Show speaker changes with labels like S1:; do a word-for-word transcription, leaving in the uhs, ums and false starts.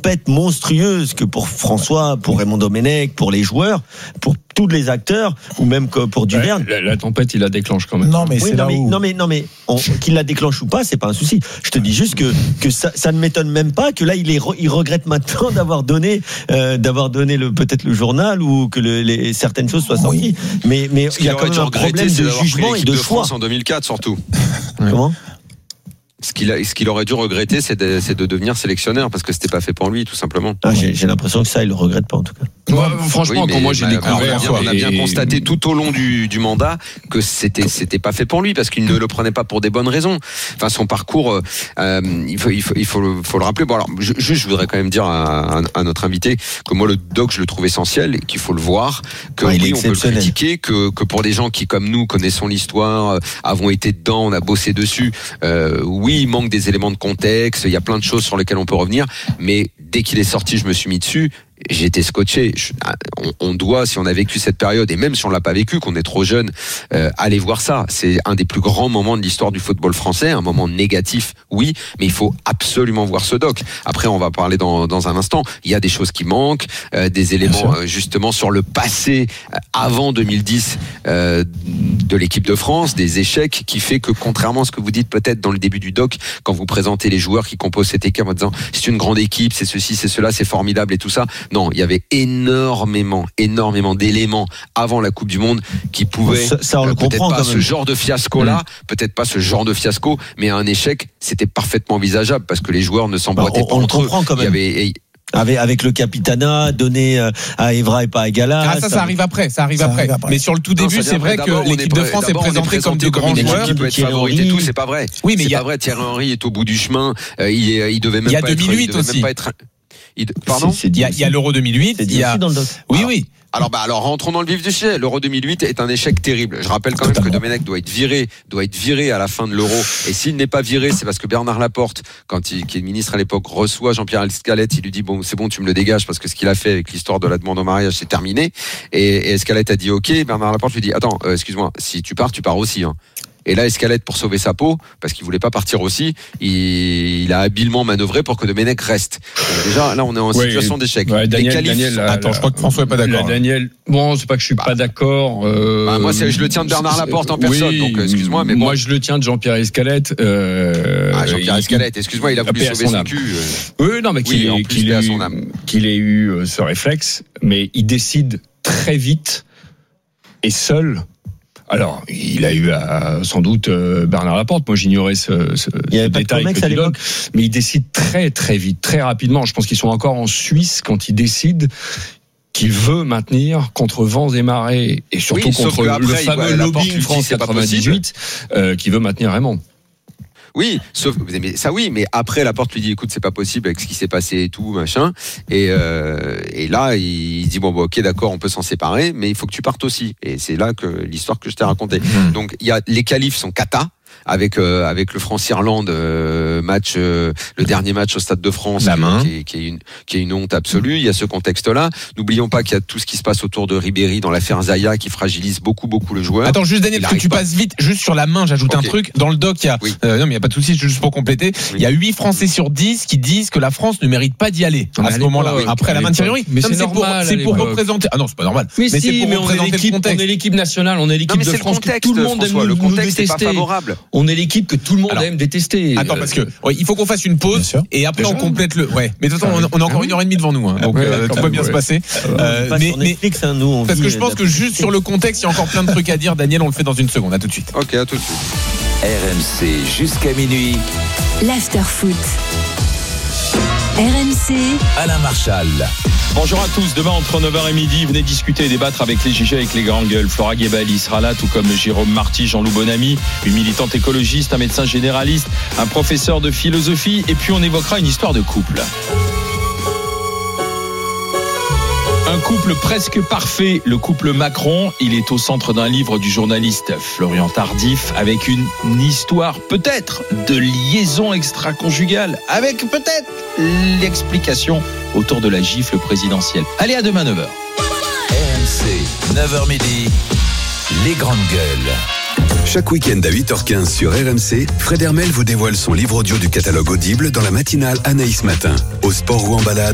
S1: tempête monstrueuse que pour François, pour Raymond Domenech, pour les joueurs, pour tous les acteurs, ou même que pour Duverne.
S2: Ouais, la, la tempête, il la déclenche quand même.
S3: Non, mais
S1: oui,
S3: c'est
S1: non,
S3: là
S1: mais,
S3: où...
S1: non mais non mais on, qu'il la déclenche ou pas, c'est pas un souci. Je te dis juste que que ça, ça ne m'étonne même pas que là il est il regrette maintenant d'avoir donné euh, d'avoir donné le peut-être le journal ou que le, les certaines choses soient sorties. Oui. Mais mais
S4: ce
S1: il y a quand même un problème de jugement et de,
S4: de
S1: choix.
S4: France en deux mille quatre surtout.
S1: Comment?
S4: Ce qu'il, a, ce qu'il aurait dû regretter, c'est de, c'est de devenir sélectionneur, parce que c'était pas fait pour lui, tout simplement.
S1: Ah, j'ai, j'ai l'impression que ça, il le regrette pas, en tout cas.
S2: Ouais, franchement, oui, quand moi j'ai découvert,
S4: on a bien, on a bien et... constaté tout au long du, du mandat que c'était, c'était pas fait pour lui, parce qu'il ne le prenait pas pour des bonnes raisons. Enfin, son parcours, euh, il faut, il faut, il faut, le, faut le rappeler. Bon, alors, juste, je, je voudrais quand même dire à, à, à notre invité que moi, le doc, je le trouve essentiel et qu'il faut le voir. Que
S1: ah,
S4: oui, on peut le critiquer, que, que pour des gens qui, comme nous, connaissons l'histoire, avons été dedans, on a bossé dessus. Euh, oui, il manque des éléments de contexte. Il y a plein de choses sur lesquelles on peut revenir, mais dès qu'il est sorti, je me suis mis dessus. J'étais scotché. Je, on, on doit, si on a vécu cette période, et même si on l'a pas vécu, qu'on est trop jeune, euh, aller voir ça. C'est un des plus grands moments de l'histoire du football français, un moment négatif, oui, mais il faut absolument voir ce doc. Après, on va parler dans, dans un instant. Il y a des choses qui manquent, euh, des éléments euh, justement sur le passé euh, avant deux mille dix euh, de l'équipe de France, des échecs qui fait que, contrairement à ce que vous dites peut-être dans le début du doc, quand vous présentez les joueurs qui composent cette équipe en disant c'est une grande équipe, c'est ceci, c'est cela, c'est formidable et tout ça. Non, il y avait énormément, énormément d'éléments avant la Coupe du Monde qui pouvaient,
S1: ça, ça on
S4: euh,
S1: le
S4: peut-être
S1: comprend
S4: pas
S1: quand
S4: ce
S1: même.
S4: genre de fiasco-là, mmh. peut-être pas ce genre de fiasco, mais un échec, c'était parfaitement envisageable parce que les joueurs ne s'emboîtaient
S1: bah, on,
S4: pas
S1: on
S4: entre eux.
S1: Quand même.
S4: Il y avait,
S1: avec, avec le capitanat donné à Evra et pas à Gala.
S5: Ah, ça, ça, ça arrive après, ça arrive ça après. après. Mais sur le tout début, non, c'est vrai que l'équipe de France est présentée comme de grands joueurs.
S4: Qui peut être favorite et tout, c'est pas vrai.
S5: Oui, mais
S4: c'est
S5: il y a...
S4: pas vrai. Thierry Henry est au bout du chemin. Euh, il, est, il devait même
S5: il y a
S4: pas
S5: deux mille huit
S4: être,
S5: aussi.
S4: Même pas être... Il... Pardon.
S5: C'est, c'est il, y a, il y a l'Euro deux mille huit.
S1: C'est
S5: il y a...
S1: dans le doc.
S5: Oui,
S4: alors,
S5: oui.
S4: Alors, bah, alors, rentrons dans le vif du sujet. L'Euro deux mille huit est un échec terrible. Je rappelle quand même que Domenech doit être viré, doit être viré à la fin de l'Euro. Et s'il n'est pas viré, c'est parce que Bernard Laporte, quand il, qui est ministre à l'époque, reçoit Jean-Pierre Escalette. Il lui dit, bon, c'est bon, tu me le dégages parce que ce qu'il a fait avec l'histoire de la demande en mariage, c'est terminé. Et, et Escalette a dit, OK. Bernard Laporte lui dit, attends, euh, excuse-moi, si tu pars, tu pars aussi, hein. Et là, Escalette, pour sauver sa peau, parce qu'il voulait pas partir aussi, il, il a habilement manœuvré pour que Domenech reste. Donc déjà, là, on est en
S2: ouais,
S4: situation d'échec.
S2: Ouais, Daniel,
S4: qualifs...
S2: Daniel, la,
S5: Attends,
S2: la,
S5: je crois que François est pas d'accord.
S2: La, Daniel, bon, c'est pas que je suis bah, pas d'accord. Euh,
S4: bah, moi, c'est, je le tiens de Bernard Laporte en personne, oui, donc excuse-moi, mais bon.
S2: Moi, je le tiens de Jean-Pierre Escalette. Euh,
S4: ah, Jean-Pierre Escalette, excuse-moi, il a voulu sauver son cul.
S2: Euh... Oui, non, mais qu'il,
S4: oui,
S2: ait, qu'il, ait, eu, qu'il ait eu ce réflexe, mais il décide très vite et seul. Alors, il a eu à, sans doute euh, Bernard Laporte. Moi, j'ignorais ce, ce,
S1: il y avait
S2: ce
S1: pas
S2: détail
S1: de Comex
S2: que
S1: à l'époque.
S2: Donnes, mais il décide très très vite, très rapidement. Je pense qu'ils sont encore en Suisse quand il décide qu'il veut maintenir contre vents et marées et surtout
S4: oui,
S2: contre
S4: après,
S2: le fameux
S4: ouais,
S2: lobbying France quatre-vingt-dix-huit euh, qui veut maintenir Raymond.
S4: Oui, sauf mais ça oui, mais après Laporte lui dit écoute c'est pas possible avec ce qui s'est passé et tout machin et euh, et là il dit bon bah, ok d'accord on peut s'en séparer mais il faut que tu partes aussi et c'est là que l'histoire que je t'ai racontée. Mmh. Donc il y a les qualifs sont cata. Avec euh, avec le France-Irlande euh, match euh, le dernier match au Stade de France
S5: La main.
S4: Qui, est, qui est une qui est une honte absolue. Il y a ce contexte-là. N'oublions pas qu'il y a tout ce qui se passe autour de Ribéry dans l'affaire Zaya qui fragilise beaucoup beaucoup le joueur.
S5: Attends juste Daniel parce que tu pas. passes vite juste sur la main. J'ajoute okay. un truc dans le doc. Il y a oui. euh, non mais il y a pas de souci juste pour compléter. Oui. Il y a huit Français sur dix qui disent que la France ne mérite pas d'y aller à ce moment-là. Oui. Après la main de Thierry Henry.
S2: Mais c'est normal.
S5: C'est pour représenter. Ah non c'est pas normal.
S2: Mais si mais on est l'équipe on est l'équipe nationale on est l'équipe de France que tout le monde aime nous détester. On est l'équipe que tout le monde Alors, aime détester.
S5: Attends, parce que ouais, il faut qu'on fasse une pause et après Déjà, on complète le. Ouais, mais de toute façon, on, on a encore une heure et demie devant nous, hein, donc ouais, euh, tout va bien ouais. se passer.
S1: Euh, mais, mais Netflix, hein, nous, on
S5: parce que je pense que juste sur le contexte, il y a encore plein de trucs à dire. Daniel, on le fait dans une seconde. À tout de suite.
S4: Ok, à tout de suite.
S6: R M C jusqu'à minuit.
S7: L'after-foot. R M C.
S6: Alain Marchal.
S2: Bonjour à tous, demain entre neuf heures et midi, venez discuter et débattre avec les G G, avec les grandes gueules. Flora Guébali sera là, tout comme Jérôme Marty, Jean-Loup Bonamy, une militante écologiste, un médecin généraliste, un professeur de philosophie, et puis on évoquera une histoire de couple. Un couple presque parfait, le couple Macron. Il est au centre d'un livre du journaliste Florian Tardif avec une, une histoire peut-être de liaison extra-conjugale, avec peut-être l'explication autour de la gifle présidentielle. Allez, à demain neuf heures.
S6: R M C, neuf heures midi, les grandes gueules.
S8: Chaque week-end à huit heures quinze sur R M C, Fred Hermel vous dévoile son livre audio du catalogue Audible dans la matinale Anaïs Matin. Au sport ou en balade,